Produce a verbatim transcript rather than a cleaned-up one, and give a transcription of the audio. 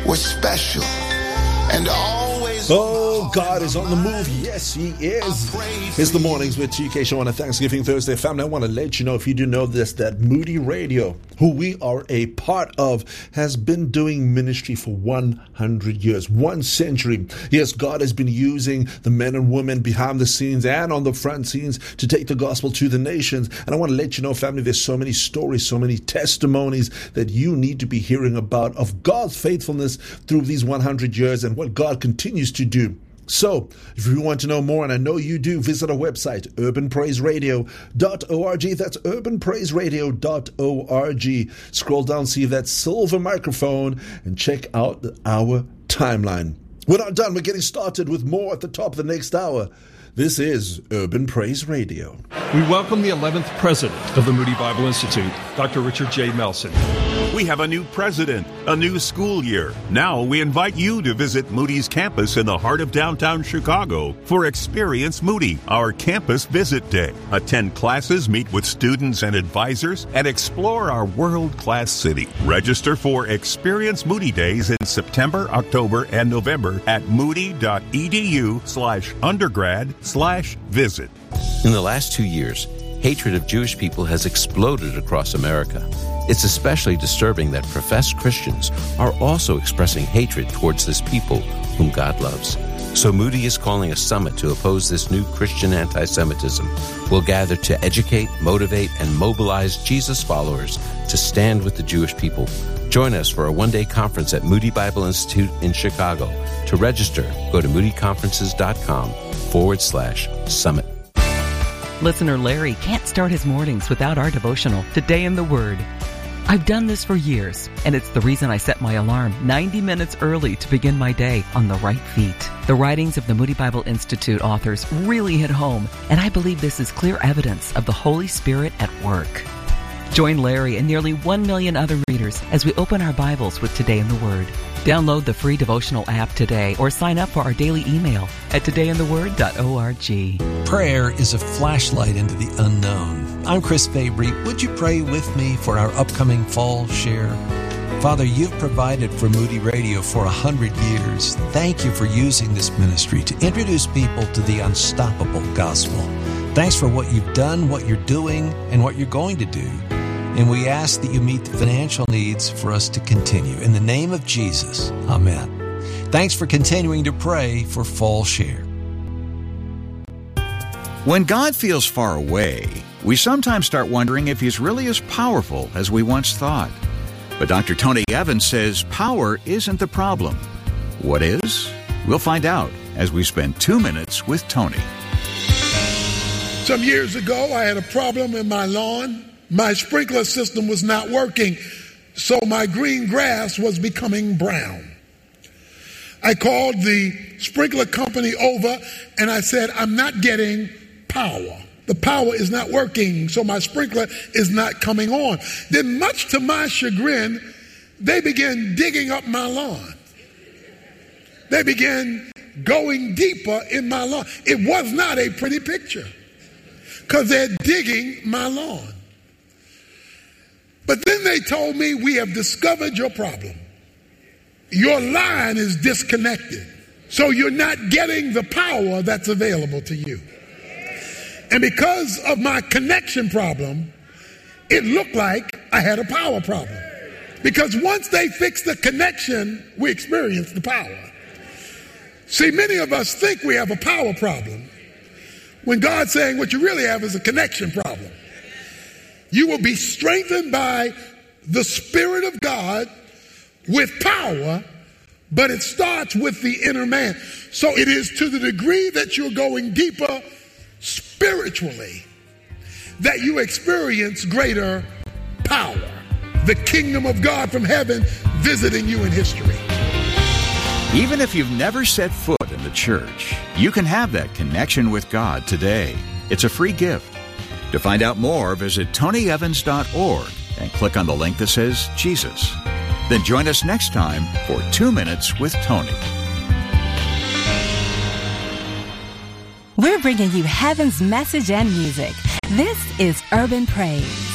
was special and always. Oh, God is on the move. Yes, He is. It's the Mornings with T K Show on a Thanksgiving Thursday. Family, I want to let you know, if you do know this, that Moody Radio, who we are a part of, has been doing ministry for one hundred years, one century. Yes, God has been using the men and women behind the scenes and on the front scenes to take the gospel to the nations. And I want to let you know, family, there's so many stories, so many testimonies that you need to be hearing about of God's faithfulness through these one hundred years and what God continues to do. So, if you want to know more, and I know you do, visit our website, urban praise radio dot org. That's urban praise radio dot org. Scroll down, see that silver microphone, and check out our timeline. We're not done. We're getting started with more at the top of the next hour. This is Urban Praise Radio. We welcome the eleventh president of the Moody Bible Institute, Doctor Richard J. Melson. We have a new president, a new school year. Now we invite you to visit Moody's campus in the heart of downtown Chicago for Experience Moody, our campus visit day. Attend classes, meet with students and advisors, and explore our world-class city. Register for Experience Moody Days in September, October, and November at moody.edu slash undergrad slash visit. In the last two years, hatred of Jewish people has exploded across America. It's especially disturbing that professed Christians are also expressing hatred towards this people whom God loves. So Moody is calling a summit to oppose this new Christian anti-Semitism. We'll gather to educate, motivate, and mobilize Jesus followers to stand with the Jewish people. Join us for a one-day conference at Moody Bible Institute in Chicago. To register, go to moodyconferences.com forward slash summit. Listener Larry can't start his mornings without our devotional, Today in the Word. I've done this for years, and it's the reason I set my alarm ninety minutes early to begin my day on the right feet. The writings of the Moody Bible Institute authors really hit home, and I believe this is clear evidence of the Holy Spirit at work. Join Larry and nearly one million other readers as we open our Bibles with Today in the Word. Download the free devotional app today or sign up for our daily email at today in the word dot org. Prayer is a flashlight into the unknown. I'm Chris Fabry. Would you pray with me for our upcoming fall share? Father, you've provided for Moody Radio for a hundred years. Thank you for using this ministry to introduce people to the unstoppable gospel. Thanks for what you've done, what you're doing, and what you're going to do. And we ask that you meet the financial needs for us to continue. In the name of Jesus, amen. Thanks for continuing to pray for Fall Share. When God feels far away, we sometimes start wondering if He's really as powerful as we once thought. But Doctor Tony Evans says power isn't the problem. What is? We'll find out as we spend two minutes with Tony. Some years ago, I had a problem in my lawn. My sprinkler system was not working, so my green grass was becoming brown. I called the sprinkler company over and I said, I'm not getting power. The power is not working, so my sprinkler is not coming on. Then, much to my chagrin, they began digging up my lawn. They began going deeper in my lawn. It was not a pretty picture because they're digging my lawn. But then they told me, we have discovered your problem. Your line is disconnected, so you're not getting the power that's available to you. And because of my connection problem, it looked like I had a power problem. Because once they fixed the connection, we experienced the power. See, many of us think we have a power problem, when God's saying what you really have is a connection problem. You will be strengthened by the Spirit of God with power, but it starts with the inner man. So it is to the degree that you're going deeper spiritually that you experience greater power. The kingdom of God from heaven visiting you in history. Even if you've never set foot in the church, you can have that connection with God today. It's a free gift. To find out more, visit tony evans dot org and click on the link that says Jesus. Then join us next time for Two Minutes with Tony. We're bringing you heaven's message and music. This is Urban Praise.